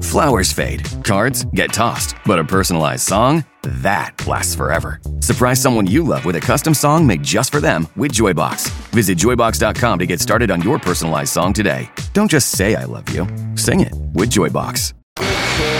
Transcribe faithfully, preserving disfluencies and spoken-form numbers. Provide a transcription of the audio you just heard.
Flowers fade, cards get tossed, but a personalized song? That lasts forever. Surprise someone you love with a custom song made just for them with Joybox. Visit joybox dot com to get started on your personalized song today. Don't just say I love you. Sing it with Joybox.